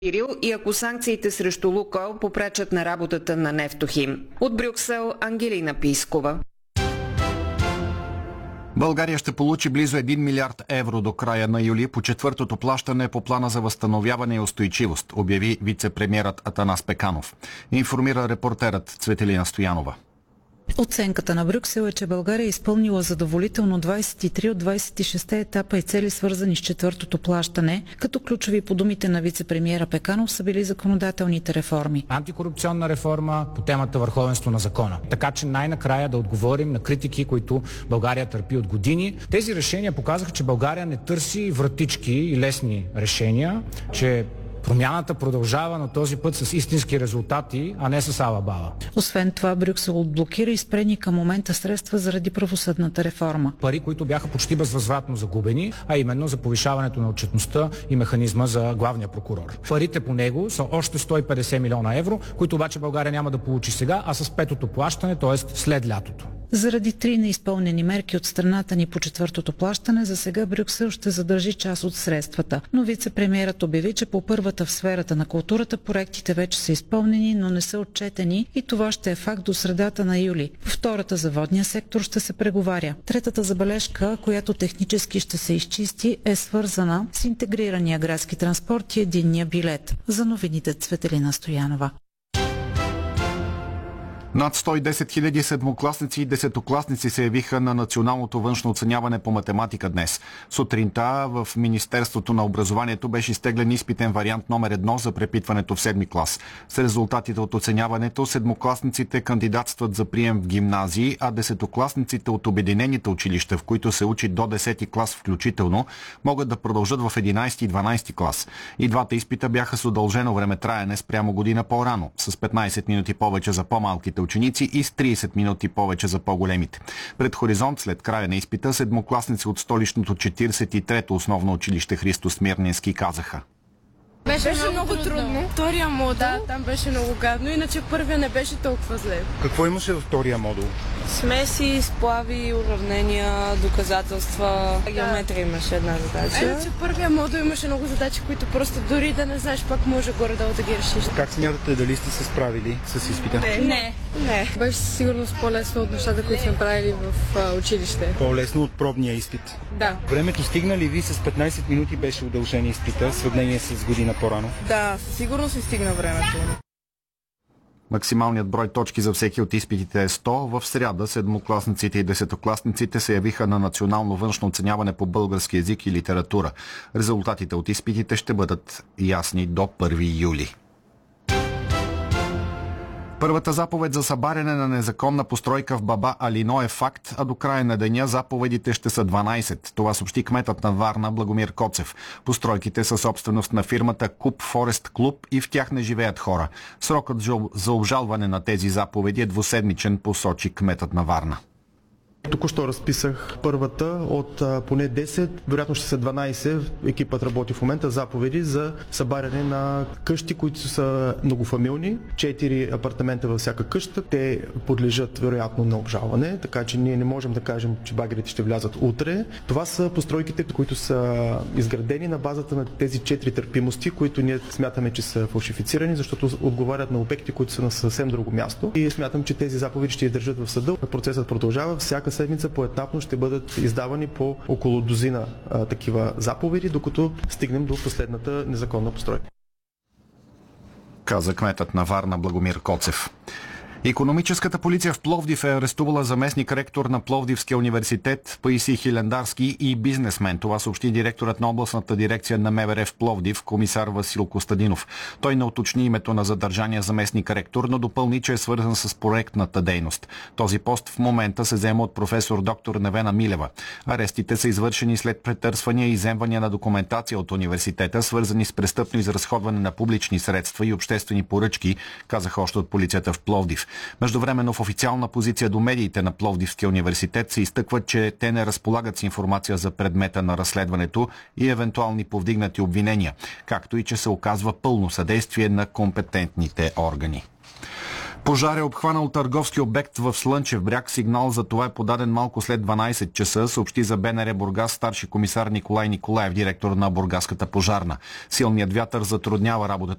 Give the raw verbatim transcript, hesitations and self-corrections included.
Кирил и ако санкциите срещу Лукойл попречат на работата на Нефтохим. От Брюксел Ангелина Пискова. България ще получи близо един милиард евро до края на юли по четвъртото плащане по плана за възстановяване и устойчивост, обяви вице-премиерът Атанас Пеканов. Информира репортерът Цветелина Стоянова. Оценката на Брюксел е, че България е изпълнила задоволително двадесет и три от двадесет и шест етапа и цели, свързани с четвъртото плащане, като ключови по думите на вице-премиера Пеканов са били законодателните реформи. Антикорупционна реформа по темата върховенство на закона. Така че най-накрая да отговорим на критики, които България търпи от години. Тези решения показаха, че България не търси вратички и лесни решения, че промяната продължава на този път с истински резултати, а не с ала-бала. Освен това, Брюксел отблокира и спрени към момента средства заради правосъдната реформа. Пари, които бяха почти безвъзвратно загубени, а именно за повишаването на отчетността и механизма за главния прокурор. Парите по него са още сто и петдесет милиона евро, които обаче България няма да получи сега, а с петото плащане, т.е. след лятото. Заради три неизпълнени мерки от страната ни по четвъртото плащане, за сега Брюксел ще задържи част от средствата. Но вице-премиерът обяви, че по първата в сферата на културата проектите вече са изпълнени, но не са отчетени и това ще е факт до средата на юли. По втората за водния сектор ще се преговаря. Третата забележка, която технически ще се изчисти, е свързана с интегрирания градски транспорт и единния билет. За новините Цветелина Стоянова. Над сто и десет хиляди седмокласници и десетокласници се явиха на националното външно оценяване по математика днес. Сутринта в Министерството на образованието беше изтеглен изпитен вариант номер едно за препитването в седми клас. С резултатите от оценяването седмокласниците кандидатстват за прием в гимназии, а десетокласниците от обединените училища, в които се учи до десети клас включително, могат да продължат в единадесети и дванадесети клас. И двата изпита бяха с удължено времетраене спрямо година по-рано, с петнадесет минути повече за по-малките ученици и с тридесет минути повече за по-големите. Пред Хоризонт след края на изпита седмокласници от столичното четиридесет и трето основно училище Христо Смирненски казаха: Беше, беше много, много трудно. Втория модул, да, там беше много гадно, иначе първия не беше толкова зле. Какво имаше във втория модул? Смеси, сплави, уравнения, доказателства. Да. Геометрия имаше една задача. Иначе първия модул имаше много задачи, които просто дори да не знаеш, пак може горе-долу да ги решиш. Как смятате, дали сте се справили с изпита? Не. Не. не. Беше сигурно по-лесно от нещата, които сме правили в а, училище. По-лесно от пробния изпит? Да. Времето стигна ли ви? С петнадесет минути беше удължен изпита в сравнение с година по-рано? Да, сигурно си стигна времето. Максималният брой точки за всеки от изпитите е сто. В сряда седмокласниците и десетокласниците се явиха на национално външно оценяване по български език и литература. Резултатите от изпитите ще бъдат ясни до първи юли. Първата заповед за събаряне на незаконна постройка в Баба Алино е факт, а до края на деня заповедите ще са дванадесет. Това съобщи кметът на Варна Благомир Коцев. Постройките са собственост на фирмата Куп Форест Клуб и в тях не живеят хора. Срокът за обжалване на тези заповеди е двуседмичен, посочи кметът на Варна. Току-що разписах първата от а, поне десет, вероятно ще са дванадесет, екипът работи в момента, заповеди за събаряне на къщи, които са многофамилни, четири апартамента във всяка къща. Те подлежат вероятно на обжалване, така че ние не можем да кажем, че багерите ще влязат утре. Това са постройките, които са изградени на базата на тези четири търпимости, които ние смятаме, че са фалшифицирани, защото отговарят на обекти, които са на съвсем друго място. И смятам, че тези заповеди ще издържат в съда. Процесът продължава. Всяка седмица поетапно ще бъдат издавани по около дозина а, такива заповеди, докато стигнем до последната незаконна постройка. Каза кметът на Варна Благомир Коцев. Икономическата полиция в Пловдив е арестувала заместник-ректор на Пловдивския университет Паисий Хилендарски и бизнесмен. Това съобщи директорът на областната дирекция на МВР в Пловдив, комисар Васил Костадинов. Той не уточни името на задържания заместник-ректор, но допълни, че е свързан с проектната дейност. Този пост в момента се взема от професор доктор Невена Милева. Арестите са извършени след претърсвания и изземвания на документация от университета, свързани с престъпно изразходване на публични средства и обществени поръчки, казаха още от полицията в Пловдив. Междувременно в официална позиция до медиите на Пловдивския университет се изтъкват, че те не разполагат с информация за предмета на разследването и евентуални повдигнати обвинения, както и че се оказва пълно съдействие на компетентните органи. Пожар е обхванал търговски обект в Слънчев бряг. Сигнал за това е подаден малко след дванадесет часа, съобщи за БНР Бургас старши комисар Николай Николаев, директор на Бургаската пожарна. Силният вятър затруднява работата